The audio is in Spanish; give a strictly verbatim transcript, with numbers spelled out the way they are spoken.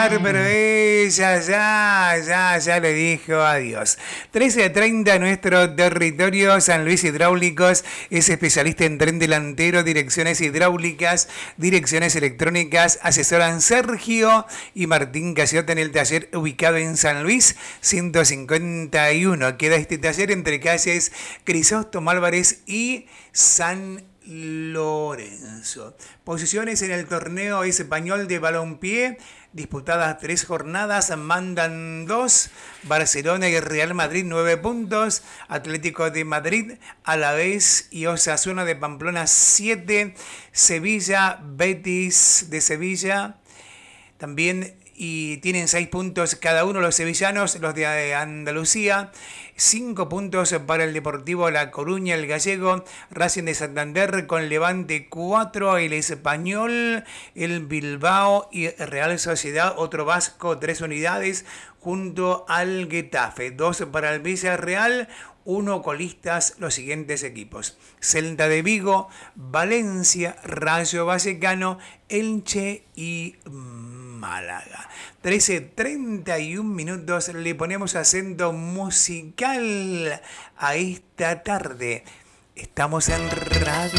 Pero ella ya, ya, ya le dijo adiós. trece treinta, nuestro territorio. San Luis Hidráulicos es especialista en tren delantero, direcciones hidráulicas, direcciones electrónicas. Asesoran Sergio y Martín Casiota en el taller ubicado en San Luis ciento cincuenta y uno. Queda este taller entre calles Crisóstomo Álvarez y San Lorenzo. Posiciones en el torneo español de balompié. Disputadas tres jornadas, mandan dos. Barcelona y Real Madrid nueve puntos. Atlético de Madrid, Alavés y Osasuna de Pamplona siete. Sevilla, Betis de Sevilla también, y tienen seis puntos cada uno los sevillanos, los de Andalucía. cinco puntos para el Deportivo La Coruña, el gallego. Racing de Santander con Levante cuatro. El Español, el Bilbao y Real Sociedad, otro vasco, tres unidades junto al Getafe. dos para el Villarreal. Uno colistas los siguientes equipos: Celta de Vigo, Valencia, Rayo Vallecano, Elche y Málaga. trece treinta y un minutos, le ponemos acento musical a esta tarde. Estamos en Radio